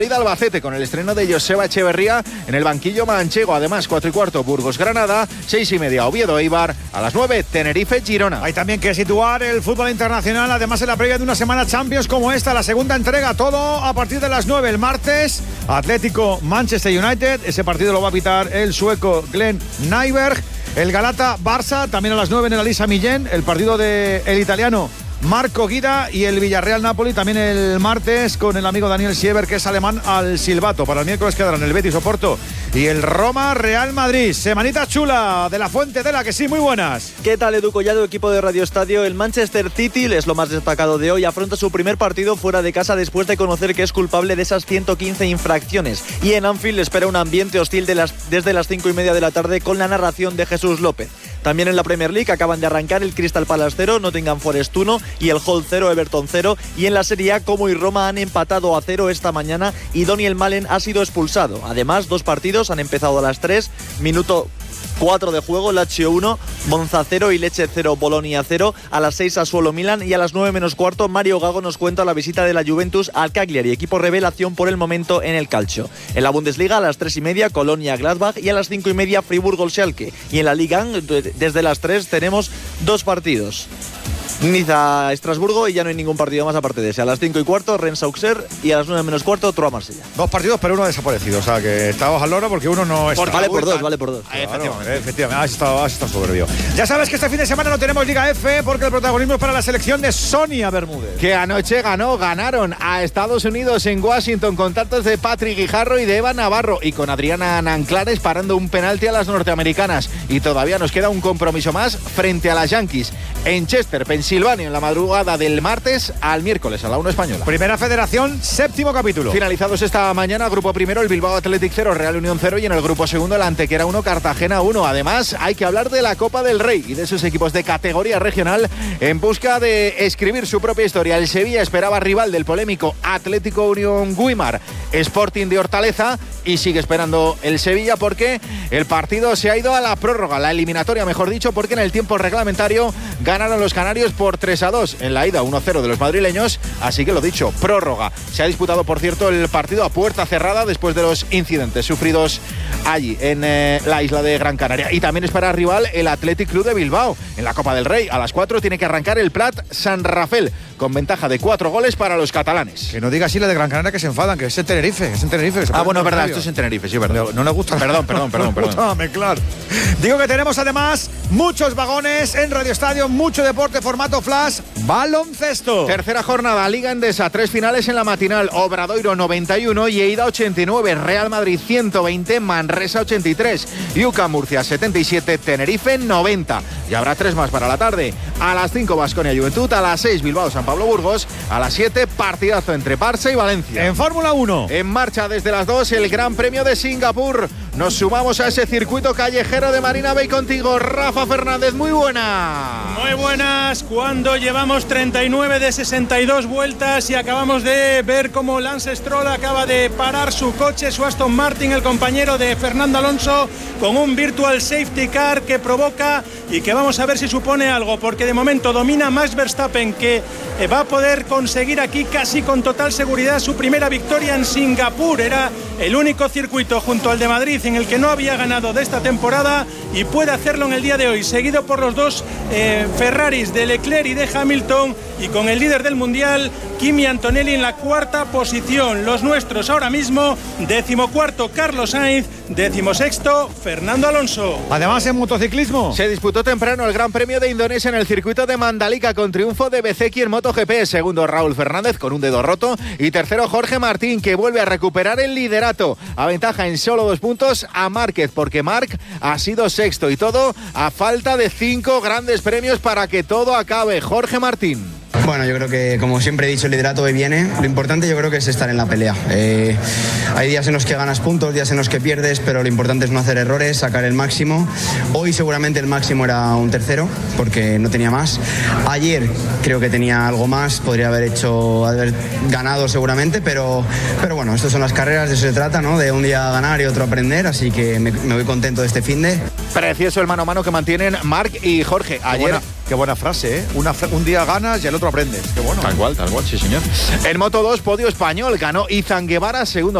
Albacete con el estreno de Joseba Echeverría en el banquillo manchego. Además, 4:15 Burgos-Granada, 6:30 Oviedo-Eibar, a las 9 Tenerife-Girona. Hay también que situar el fútbol internacional, además en la previa de una semana Champions como esta, la segunda entrega, todo a partir de las 9 el martes. Atlético-Manchester United, ese partido lo va a pitar el sueco Glenn Nyberg. El Galata-Barça, también a las 9 en el Alisa Millén, el partido del italiano Marco Guida, y el Villarreal-Napoli también el martes con el amigo Daniel Sieber, que es alemán, al silbato. Para el miércoles quedarán el Betis-Oporto y el Roma-Real Madrid. Semanita chula de la Fuente de la que sí, muy buenas. ¿Qué tal, Edu Collado, equipo de Radio Estadio? El Manchester City, es lo más destacado de hoy, afronta su primer partido fuera de casa después de conocer que es culpable de esas 115 infracciones. Y en Anfield espera un ambiente hostil desde las 5:30 de la tarde con la narración de Jesús López. También en la Premier League acaban de arrancar el Crystal Palace 0, Nottingham Forest 1 y el Hull 0, Everton 0. Y en la Serie A, Como y Roma han empatado a 0 esta mañana y Daniel Malen ha sido expulsado. Además, 2 partidos han empezado a las 3, minuto 4 de juego, Lazio 1, Monza 0 y Lecce 0, Bolonia 0. A las 6 Sassuolo Milan y a las 9 menos cuarto Mario Gago nos cuenta la visita de la Juventus al Cagliari, equipo revelación por el momento en el calcio. En la Bundesliga a las 3:30 Colonia Gladbach y a las 5:30 Friburgo Schalke. Y en la Liga desde las 3 tenemos 2 partidos. Niza-Estrasburgo y ya no hay ningún partido más aparte de ese. A las 5:15 Rennes-Auxerre y a las 9 menos cuarto Troyes-Marsella. 2 partidos pero uno ha desaparecido, o sea que estábamos al loro porque uno no está. Vale por 2. Efectivamente, has estado soberbio. Ya sabes que este fin de semana no tenemos Liga F porque el protagonismo es para la selección de Sonia Bermúdez, que anoche ganaron a Estados Unidos en Washington con tantos de Patrick Guijarro y de Eva Navarro, y con Adriana Nanclares parando un penalti a las norteamericanas. Y todavía nos queda un compromiso más frente a las Yankees en Chester, Pensilvania, en la madrugada del martes al miércoles a la 1 española. Primera Federación, 7º capítulo. Finalizados esta mañana, grupo primero el Bilbao Athletic 0, Real Unión 0, y en el grupo segundo el Antequera 1, Cartagena 1. Además, hay que hablar de la Copa del Rey y de sus equipos de categoría regional en busca de escribir su propia historia. El Sevilla esperaba rival del polémico Atlético Unión Güímar, Sporting de Hortaleza, y sigue esperando el Sevilla porque el partido se ha ido a la prórroga, la eliminatoria mejor dicho, porque en el tiempo reglamentario ganaron los canarios por 3-2 en la ida, 1-0 de los madrileños, así que lo dicho, prórroga. Se ha disputado, por cierto, el partido a puerta cerrada después de los incidentes sufridos allí en la isla de Gran Canaria. Y también espera rival el Athletic Club de Bilbao en la Copa del Rey. A las 4 tiene que arrancar el Prat San Rafael con ventaja de 4 goles para los catalanes. Que no diga así la de Gran Canaria, que se enfadan, que es en Tenerife. Bueno, es verdad, esto es en Tenerife, sí, verdad. No le gusta. Perdón. Claro. Digo que tenemos además muchos vagones en Radio Estadio, mucho deporte, formato flash, baloncesto. Tercera jornada, Liga Endesa, 3 finales en la matinal. Obradoiro 91, Lleida 89, Real Madrid 120, Manresa 83, UCAM Murcia 77, Tenerife 90. Y habrá 3 más para la tarde. A las 5 Baskonia Juventud, a las 6 Bilbao San Pablo Burgos, a las 7 partidazo entre Barça y Valencia. En Fórmula 1. En marcha desde las 2 el Gran Premio de Singapur. Nos sumamos a ese circuito callejero de Marina Bay contigo, Rafa Fernández. Muy buena. Muy buenas, cuando llevamos 39 de 62 vueltas y acabamos de ver cómo Lance Stroll acaba de parar su coche, su Aston Martin, el compañero de Fernando Alonso, con un virtual safety car que provoca y que vamos a ver si supone algo, porque de momento domina Max Verstappen, que va a poder conseguir aquí casi con total seguridad su primera victoria en Singapur. Era el único circuito junto al de Madrid en el que no había ganado de esta temporada y puede hacerlo en el día de hoy, seguido por los 2 Ferraris de Leclerc y de Hamilton, y con el líder del mundial Kimi Antonelli en la 4ª posición. Los nuestros ahora mismo, 14º Carlos Sainz, 16º Fernando Alonso. Además, en motociclismo se disputó temprano el Gran Premio de Indonesia en el circuito de Mandalika con triunfo de Bezeki en MotoGP. Segundo Raúl Fernández con un dedo roto y tercero Jorge Martín, que vuelve a recuperar el liderato. Aventaja en solo 2 puntos a Márquez, porque Marc ha sido sexto, y todo a falta de 5 grandes premios para que todo acabe. Jorge Martín. Bueno, yo creo que, como siempre he dicho, el liderato hoy viene. Lo importante yo creo que es estar en la pelea. Hay días en los que ganas puntos, días en los que pierdes, pero lo importante es no hacer errores, sacar el máximo. Hoy seguramente el máximo era un tercero, porque no tenía más. Ayer creo que tenía algo más, podría haber ganado seguramente, pero bueno, estas son las carreras, de eso se trata, ¿no? De un día ganar y otro aprender, así que me voy contento de este finde. Precioso el mano a mano que mantienen Marc y Jorge. Ayer Qué buena frase, ¿eh? Un día ganas y el otro aprendes. Qué bueno. Tal cual, sí señor. En Moto2, podio español, ganó Izan Guevara, segundo